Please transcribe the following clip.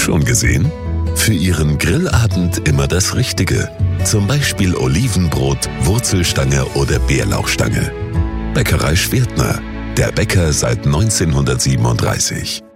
Schon gesehen? Für Ihren Grillabend immer das Richtige. Zum Beispiel Olivenbrot, Wurzelstange oder Bärlauchstange. Bäckerei Schwertner. Der Bäcker seit 1937.